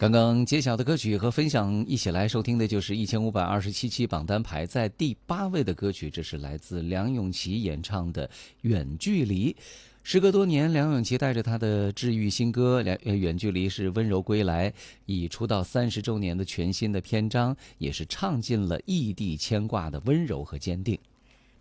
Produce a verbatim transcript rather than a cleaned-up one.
刚刚揭晓的歌曲和分享一起来收听的就是一千五百二十七期榜单排在第八位的歌曲，这是来自梁咏琪演唱的《远距离》。时隔多年，梁咏琪带着她的治愈新歌《远距离》是温柔归来，以出道三十周年的全新的篇章，也是唱尽了异地牵挂的温柔和坚定。